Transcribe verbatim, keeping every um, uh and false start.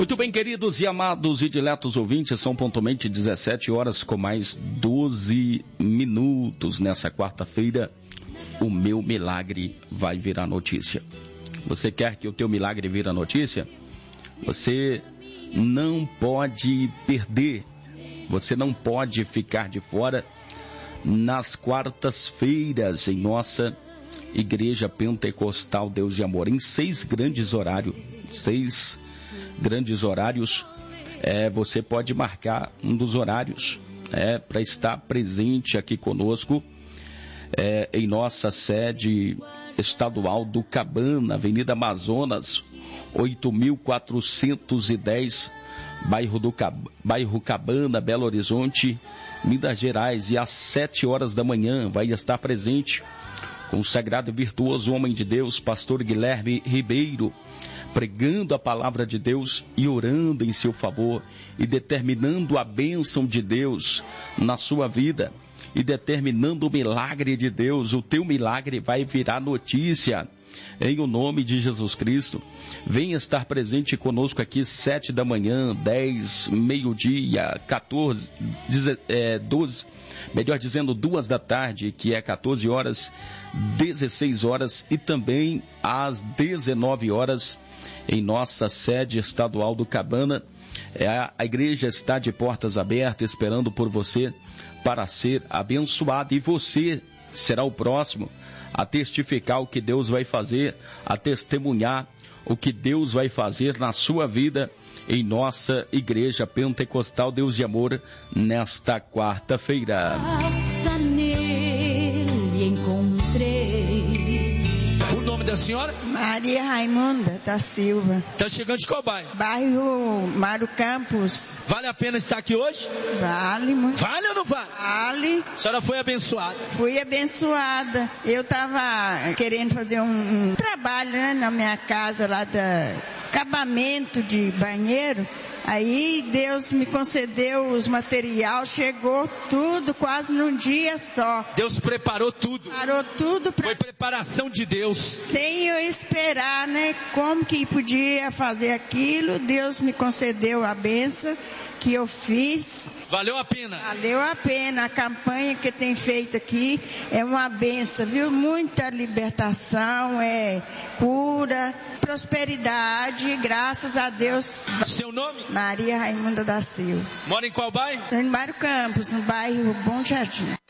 Muito bem, queridos e amados e diletos ouvintes, são pontualmente dezessete horas com mais doze minutos nessa quarta-feira. O meu milagre vai virar notícia. Você quer que o teu milagre vire notícia? Você não pode perder, você não pode ficar de fora nas quartas-feiras em nossa Igreja Pentecostal Deus de Amor, em seis grandes horários, seis grandes horários, é, você pode marcar um dos horários é, para estar presente aqui conosco é, em nossa sede estadual do Cabana, Avenida Amazonas, oito mil quatrocentos e dez, bairro, do, bairro Cabana, Belo Horizonte, Minas Gerais, e às sete horas da manhã vai estar presente com o sagrado e virtuoso homem de Deus, pastor Guilherme Ribeiro, pregando a palavra de Deus e orando em seu favor e determinando a bênção de Deus na sua vida e determinando o milagre de Deus. O teu milagre vai virar notícia em o nome de Jesus Cristo. Venha estar presente conosco aqui sete da manhã, dez, meio-dia, quatorze, doze, melhor dizendo duas da tarde, que é quatorze horas, dezesseis horas e também às dezenove horas em nossa sede estadual do Cabana. A igreja está de portas abertas esperando por você para ser abençoado, e você será o próximo a testificar o que Deus vai fazer, a testemunhar o que Deus vai fazer na sua vida em nossa Igreja Pentecostal Deus de Amor nesta quarta-feira. Nossa, nele encontrei. O nome da senhora? Maria Raimunda da Silva. Tá chegando de qual bairro? Bairro Mário Campos. Vale a pena estar aqui hoje? Vale muito. Vale ou não vale? Vale. A senhora foi abençoada? Fui abençoada. Eu tava querendo fazer um, um trabalho, né, na minha casa lá da acabamento de banheiro. Aí Deus me concedeu os materiais, chegou tudo quase num dia só. Deus preparou tudo. Preparou tudo. Pra... Foi preparação de Deus. Sem eu esperar, né? Como que podia fazer aquilo, Deus me concedeu a bênção que eu fiz. Valeu a pena. Valeu a pena. A campanha que tem feito aqui é uma bênção, viu? Muita libertação, é cura, prosperidade, graças a Deus. Seu nome? Maria Raimunda da Silva. Mora em qual bairro? Em Mário Campos, no bairro Bom Jardim.